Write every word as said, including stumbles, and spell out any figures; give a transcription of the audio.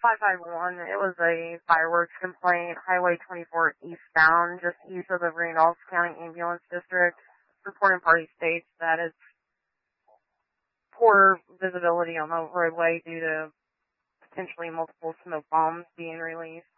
five five one, it was a fireworks complaint, Highway twenty-four eastbound, just east of the Randolph County Ambulance District. Reporting party states that it's poor visibility on the roadway due to potentially multiple smoke bombs being released.